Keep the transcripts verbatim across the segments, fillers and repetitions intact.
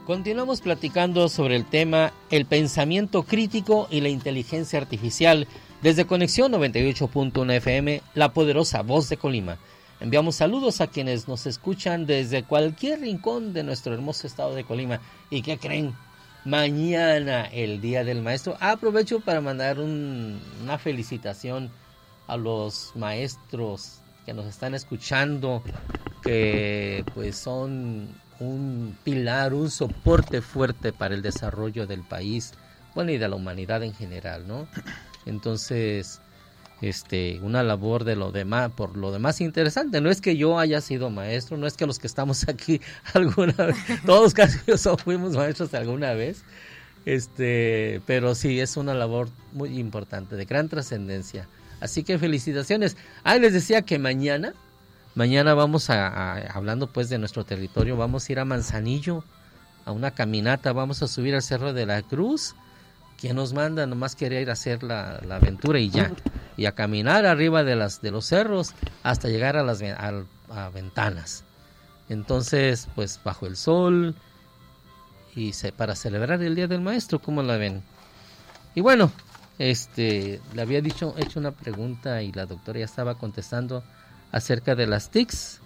Continuamos platicando sobre el tema el pensamiento crítico y la inteligencia artificial desde Conexión noventa y ocho punto uno F M, la poderosa voz de Colima. Enviamos saludos a quienes nos escuchan desde cualquier rincón de nuestro hermoso estado de Colima. ¿Y qué creen? Mañana, el Día del Maestro. Aprovecho para mandar un, una felicitación a los maestros que nos están escuchando, que pues son un pilar, un soporte fuerte para el desarrollo del país, bueno, y de la humanidad en general, ¿no? Entonces, este, una labor de lo demás, por lo demás interesante. No es que yo haya sido maestro, no es que los que estamos aquí alguna vez, todos casi fuimos maestros alguna vez, este, pero sí, es una labor muy importante, de gran trascendencia. Así que felicitaciones. Ah, les decía que mañana, mañana vamos a, a, hablando pues de nuestro territorio, vamos a ir a Manzanillo, a una caminata, vamos a subir al Cerro de la Cruz. ¿Quién nos manda? Nomás quería ir a hacer la, la aventura y ya. Y a caminar arriba de las de los cerros hasta llegar a las a, a ventanas. Entonces, pues bajo el sol y se, para celebrar el Día del Maestro, ¿cómo la ven? Y bueno, este, le había dicho, hecho una pregunta y la doctora ya estaba contestando acerca de las T I Cs.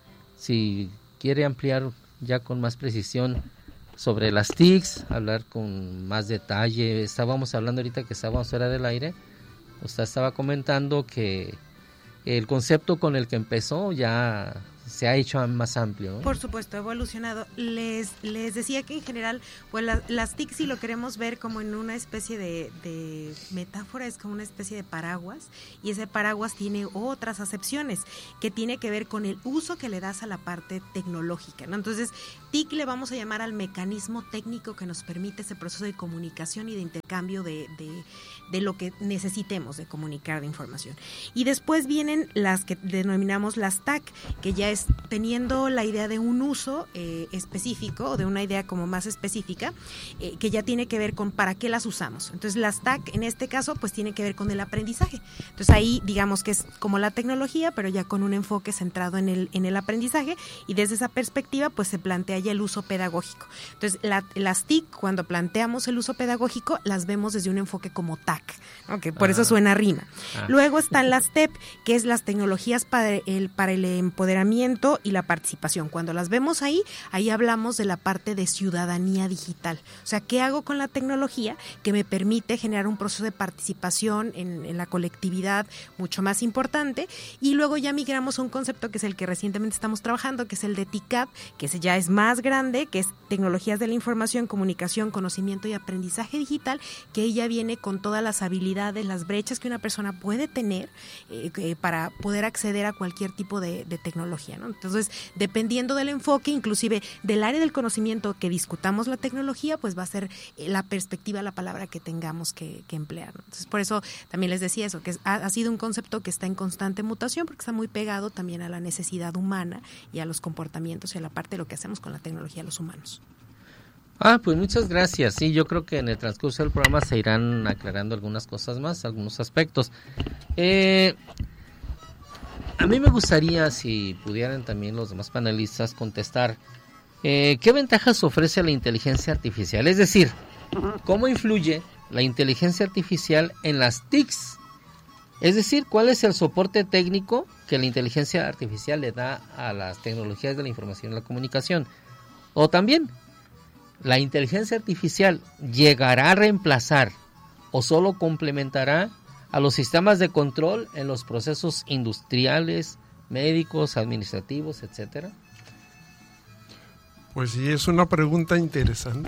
Si quiere ampliar ya con más precisión sobre las T I C s, hablar con más detalle. Estábamos hablando ahorita que estábamos fuera del aire, usted estaba comentando que el concepto con el que empezó ya se ha hecho más amplio, ¿no? Por supuesto, ha evolucionado. Les les decía que en general, pues la, las T I C si lo queremos ver como en una especie de, de metáfora, es como una especie de paraguas, y ese paraguas tiene otras acepciones que tiene que ver con el uso que le das a la parte tecnológica, ¿no? Entonces, T I C le vamos a llamar al mecanismo técnico que nos permite ese proceso de comunicación y de intercambio de, de, de lo que necesitemos de comunicar de información. Y después vienen las que denominamos las T A C, que ya es teniendo la idea de un uso eh, específico, o de una idea como más específica, eh, que ya tiene que ver con para qué las usamos. Entonces las T A C en este caso pues tiene que ver con el aprendizaje. Entonces ahí digamos que es como la tecnología, pero ya con un enfoque centrado en el, en el aprendizaje, y desde esa perspectiva pues se plantea ya el uso pedagógico. Entonces la, las T I C, cuando planteamos el uso pedagógico, las vemos desde un enfoque como T A C, ¿no? Que por ah. eso suena rima. Ah. Luego están las T E P, que es las tecnologías para el, para el empoderamiento y la participación. Cuando las vemos ahí, ahí hablamos de la parte de ciudadanía digital. O sea, ¿qué hago con la tecnología que me permite generar un proceso de participación en, en la colectividad mucho más importante? Y luego ya migramos a un concepto que es el que recientemente estamos trabajando, que es el de T I C A P, que ese ya es más grande, que es tecnologías de la información, comunicación, conocimiento y aprendizaje digital, que ella viene con todas las habilidades, las brechas que una persona puede tener eh, eh, para poder acceder a cualquier tipo de, de tecnología, ¿no? Entonces, dependiendo del enfoque, inclusive del área del conocimiento que discutamos la tecnología, pues va a ser la perspectiva, la palabra que tengamos que, que emplear, ¿no? Entonces, por eso también les decía eso, que es, ha, ha sido un concepto que está en constante mutación, porque está muy pegado también a la necesidad humana y a los comportamientos y a la parte de lo que hacemos con la tecnología los humanos. Ah, pues muchas gracias. Sí, yo creo que en el transcurso del programa se irán aclarando algunas cosas más, algunos aspectos. Eh... A mí me gustaría, si pudieran también los demás panelistas contestar, eh, ¿qué ventajas ofrece la inteligencia artificial? Es decir, ¿cómo influye la inteligencia artificial en las T I C s? Es decir, ¿cuál es el soporte técnico que la inteligencia artificial le da a las tecnologías de la información y la comunicación? O también, ¿la inteligencia artificial llegará a reemplazar o solo complementará a los sistemas de control en los procesos industriales, médicos, administrativos, etcétera? Pues sí, es una pregunta interesante.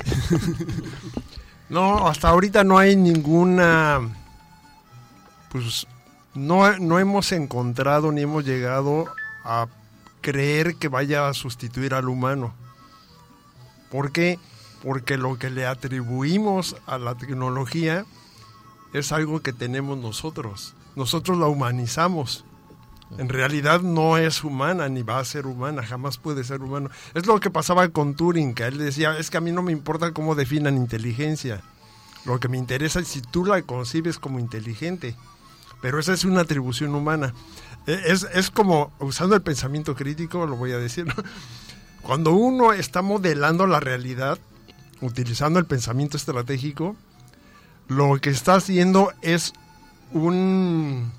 No, hasta ahorita no hay ninguna, pues no, no hemos encontrado ni hemos llegado a creer que vaya a sustituir al humano. ¿Por qué? Porque lo que le atribuimos a la tecnología es algo que tenemos nosotros. Nosotros la humanizamos. En realidad no es humana, ni va a ser humana, jamás puede ser humano. Es lo que pasaba con Turing, que él decía, es que a mí no me importa cómo definan inteligencia. Lo que me interesa es si tú la concibes como inteligente. Pero esa es una atribución humana. Es, es como, usando el pensamiento crítico, lo voy a decir, ¿no? Cuando uno está modelando la realidad, utilizando el pensamiento estratégico, lo que está haciendo es un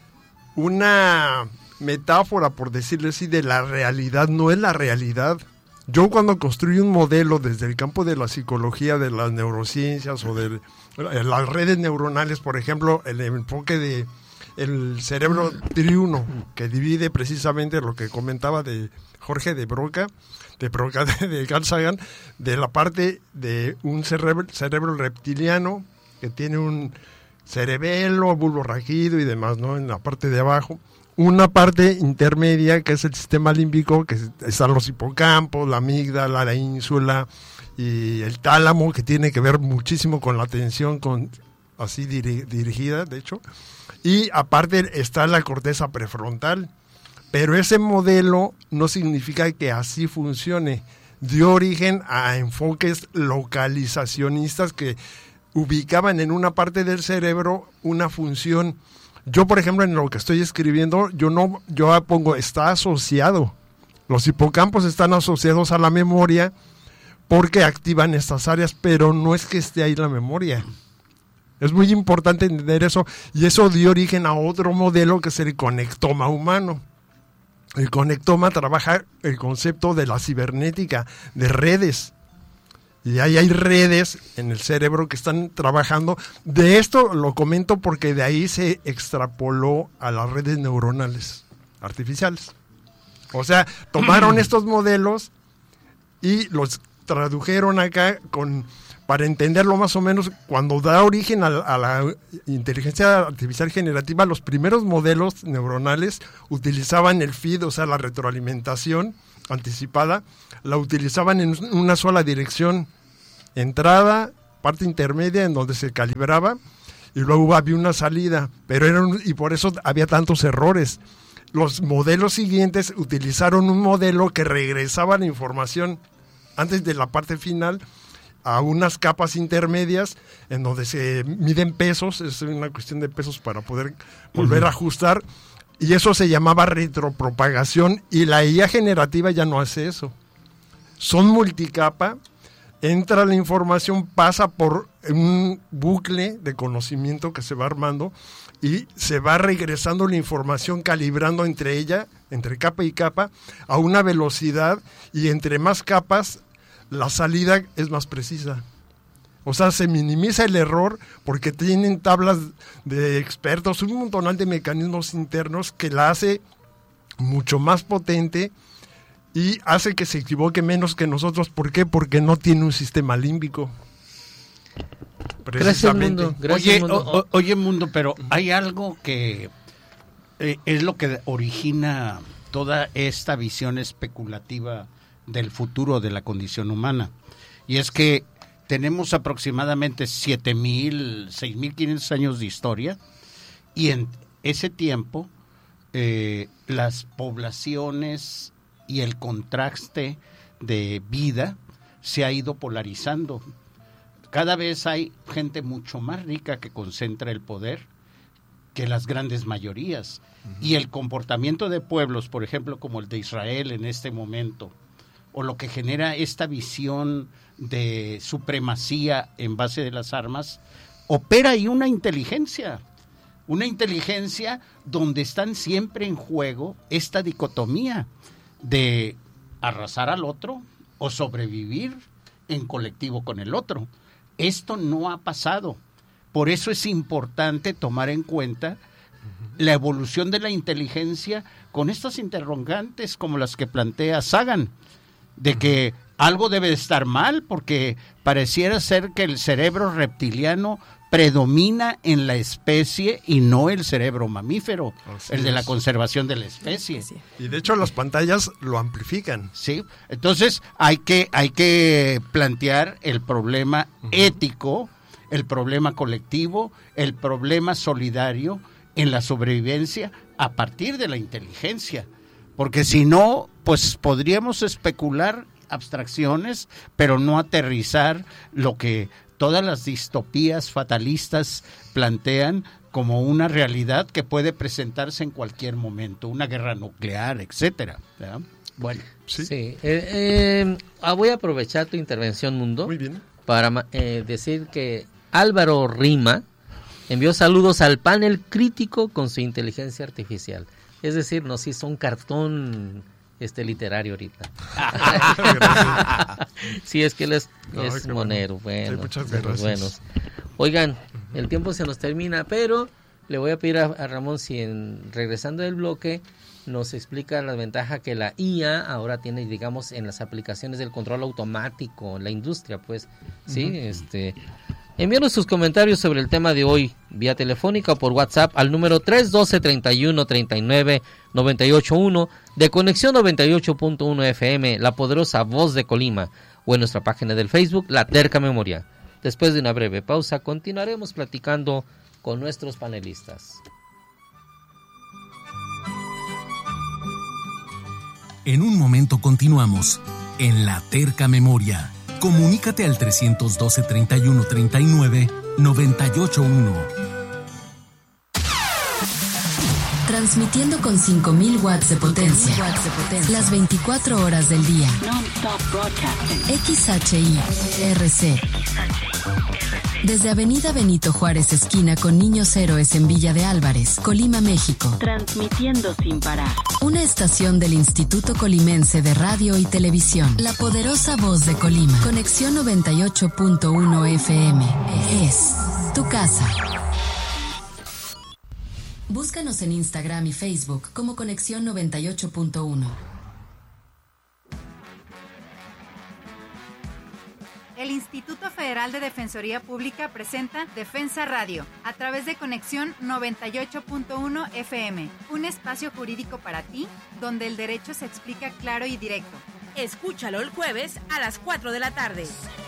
una metáfora, por decirlo así, de la realidad. No es la realidad. Yo cuando construyo un modelo desde el campo de la psicología, de las neurociencias o de las redes neuronales, por ejemplo, el enfoque de el cerebro triuno, que divide precisamente lo que comentaba de Jorge de Broca, de Broca, de Carl Sagan, de la parte de un cerebro, cerebro reptiliano, que tiene un cerebelo, bulbo raquídeo y demás, ¿no? En la parte de abajo. Una parte intermedia, que es el sistema límbico, que están los hipocampos, la amígdala, la ínsula y el tálamo, que tiene que ver muchísimo con la atención, con, así diri- dirigida, de hecho. Y aparte está la corteza prefrontal. Pero ese modelo no significa que así funcione. Dio origen a enfoques localizacionistas que ubicaban en una parte del cerebro una función. Yo, por ejemplo, en lo que estoy escribiendo, yo no, yo pongo, está asociado. Los hipocampos están asociados a la memoria porque activan estas áreas, pero no es que esté ahí la memoria. Es muy importante entender eso, y eso dio origen a otro modelo que es el conectoma humano. El conectoma trabaja el concepto de la cibernética, de redes. Y ahí hay redes en el cerebro que están trabajando. De esto lo comento porque de ahí se extrapoló a las redes neuronales artificiales. O sea, tomaron estos modelos y los tradujeron acá con, para entenderlo más o menos. Cuando da origen a, a la inteligencia artificial generativa, los primeros modelos neuronales utilizaban el feed, o sea, la retroalimentación anticipada, la utilizaban en una sola dirección, entrada, parte intermedia en donde se calibraba, y luego había una salida, pero era un, y por eso había tantos errores. Los modelos siguientes utilizaron un modelo que regresaba la información antes de la parte final a unas capas intermedias en donde se miden pesos, es una cuestión de pesos para poder volver uh-huh. a ajustar, y eso se llamaba retropropagación, y la I A generativa ya no hace eso. Son multicapa, entra la información, pasa por un bucle de conocimiento que se va armando y se va regresando la información, calibrando entre ella, entre capa y capa, a una velocidad, y entre más capas, la salida es más precisa. O sea, se minimiza el error porque tienen tablas de expertos, un montonal de mecanismos internos que la hace mucho más potente y hace que se equivoque menos que nosotros. ¿Por qué? Porque no tiene un sistema límbico. Gracias, Mundo. Gracias, oye, Mundo. O, o, oye, Mundo, pero hay algo que eh, es lo que origina toda esta visión especulativa del futuro de la condición humana. Y es que tenemos aproximadamente siete mil, seis mil quinientos años de historia, y en ese tiempo eh, las poblaciones y el contraste de vida se ha ido polarizando. Cada vez hay gente mucho más rica que concentra el poder que las grandes mayorías. Uh-huh. Y el comportamiento de pueblos, por ejemplo, como el de Israel en este momento, o lo que genera esta visión de supremacía en base de las armas, opera ahí una inteligencia, una inteligencia donde están siempre en juego esta dicotomía de arrasar al otro o sobrevivir en colectivo con el otro. Esto no ha pasado. Por eso es importante tomar en cuenta la evolución de la inteligencia con estas interrogantes como las que plantea Sagan, de que algo debe de estar mal porque pareciera ser que el cerebro reptiliano predomina en la especie y no el cerebro mamífero, Así el de es. la conservación de la especie. Y de hecho las pantallas lo amplifican. Sí, entonces hay que, hay que plantear el problema uh-huh. ético, el problema colectivo, el problema solidario en la sobrevivencia a partir de la inteligencia. Porque si no, pues podríamos especular abstracciones, pero no aterrizar lo que todas las distopías fatalistas plantean como una realidad que puede presentarse en cualquier momento, una guerra nuclear, etcétera. ¿verdad? Bueno, sí. sí. Eh, eh, ah, voy a aprovechar tu intervención, Mundo. Muy bien. Para eh, decir que Álvaro Rima envió saludos al panel crítico con su inteligencia artificial. Es decir, nos hizo un cartón este literario ahorita. Sí, es que él es, no, es monero. Bueno, sí, muchas de los buenos. Oigan, el tiempo se nos termina, pero le voy a pedir a, a Ramón si en, regresando del bloque nos explica la ventaja que la I A ahora tiene, digamos, en las aplicaciones del control automático, en la industria, pues, sí, uh-huh. este, envíanos sus comentarios sobre el tema de hoy, vía telefónica o por WhatsApp al número tres uno dos, treinta y uno, treinta y nueve, noventa y ocho uno de Conexión noventa y ocho punto uno F M, la poderosa voz de Colima, o en nuestra página del Facebook, La Terca Memoria. Después de una breve pausa, continuaremos platicando con nuestros panelistas. En un momento continuamos en La Terca Memoria. Comunícate al trescientos doce, treinta y uno, treinta y nueve, noventa y ocho uno. Transmitiendo con cinco mil watts de potencia. Las veinticuatro horas del día. X H I R C. Desde Avenida Benito Juárez, esquina con Niños Héroes en Villa de Álvarez, Colima, México. Transmitiendo sin parar. Una estación del Instituto Colimense de Radio y Televisión. La poderosa voz de Colima. Conexión noventa y ocho punto uno F M. Es tu casa. Búscanos en Instagram y Facebook como Conexión noventa y ocho punto uno. El Instituto Federal de Defensoría Pública presenta Defensa Radio, a través de Conexión noventa y ocho punto uno F M, un espacio jurídico para ti, donde el derecho se explica claro y directo. Escúchalo el jueves a las cuatro de la tarde.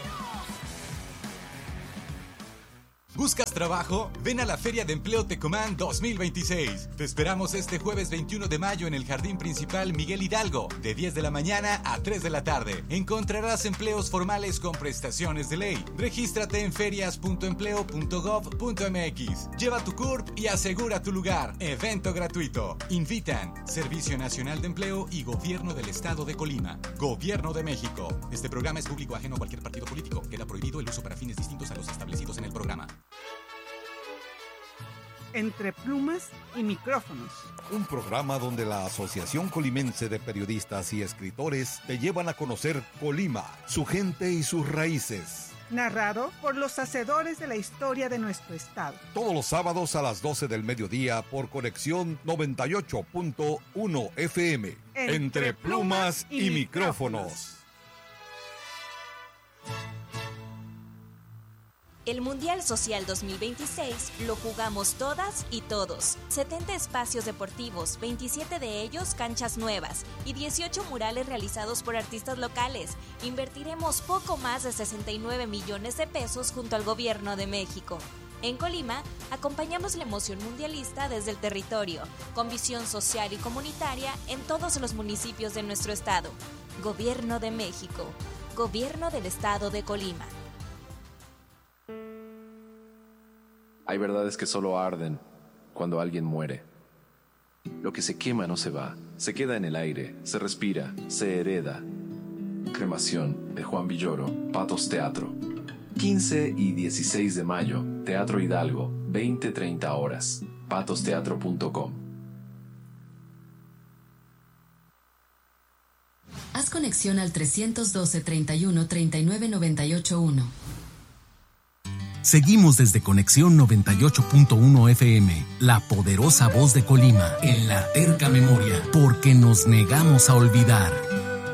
¿Buscas trabajo? Ven a la Feria de Empleo Tecomán dos mil veintiséis. Te esperamos este jueves veintiuno de mayo en el Jardín Principal Miguel Hidalgo, de diez de la mañana a tres de la tarde. Encontrarás empleos formales con prestaciones de ley. Regístrate en ferias punto empleo punto gov punto m x. Lleva tu C U R P y asegura tu lugar. Evento gratuito. Invitan Servicio Nacional de Empleo y Gobierno del Estado de Colima. Gobierno de México. Este programa es público ajeno a cualquier partido político. Queda prohibido el uso para fines distintos a los establecidos en el programa. Entre plumas y micrófonos. Un programa donde la Asociación Colimense de Periodistas y Escritores te llevan a conocer Colima, su gente y sus raíces. Narrado por los hacedores de la historia de nuestro estado. Todos los sábados a las doce del mediodía por Conexión noventa y ocho punto uno F M. Entre, Entre plumas y, y micrófonos. micrófonos. El Mundial Social dos mil veintiséis lo jugamos todas y todos. setenta espacios deportivos, veintisiete de ellos canchas nuevas y dieciocho murales realizados por artistas locales. Invertiremos poco más de sesenta y nueve millones de pesos junto al Gobierno de México. En Colima, acompañamos la emoción mundialista desde el territorio, con visión social y comunitaria en todos los municipios de nuestro estado. Gobierno de México. Gobierno del Estado de Colima. Hay verdades que solo arden cuando alguien muere. Lo que se quema no se va, se queda en el aire, se respira, se hereda. Cremación de Juan Villoro, Patos Teatro. quince y dieciséis de mayo, Teatro Hidalgo, veinte a treinta horas. patos teatro punto com. Haz conexión al trescientos doce, treinta y uno, treinta y nueve, noventa y ocho uno. Seguimos desde Conexión noventa y ocho punto uno F M, la poderosa voz de Colima, en La Terca Memoria, porque nos negamos a olvidar.